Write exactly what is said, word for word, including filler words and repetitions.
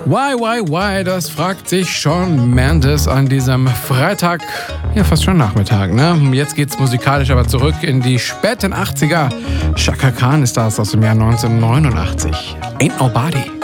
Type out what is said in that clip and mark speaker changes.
Speaker 1: Why, why, why, das fragt sich Shawn Mendes an diesem Freitag, ja fast schon Nachmittag, ne? Jetzt geht's musikalisch aber zurück in die späten achtziger. Chaka Khan ist das aus dem Jahr neunzehnhundertneunundachtzig. Ain't Nobody.